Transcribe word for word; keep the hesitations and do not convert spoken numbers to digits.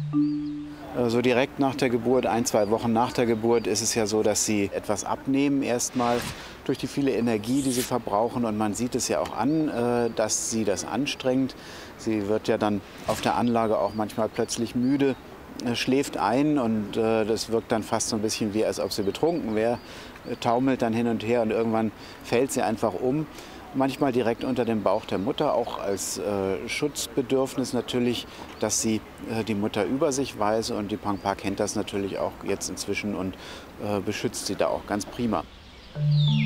So direkt nach der Geburt, ein, zwei Wochen nach der Geburt, ist es ja so, dass sie etwas abnehmen erstmal durch die viele Energie, die sie verbrauchen. Und man sieht es ja auch an, dass sie das anstrengt. Sie wird ja dann auf der Anlage auch manchmal plötzlich müde, schläft ein und das wirkt dann fast so ein bisschen wie, als ob sie betrunken wäre, taumelt dann hin und her und irgendwann fällt sie einfach um. Manchmal direkt unter dem Bauch der Mutter, auch als äh, Schutzbedürfnis natürlich, dass sie äh, die Mutter über sich weiß. Und die Pangpa kennt das natürlich auch jetzt inzwischen und äh, beschützt sie da auch ganz prima.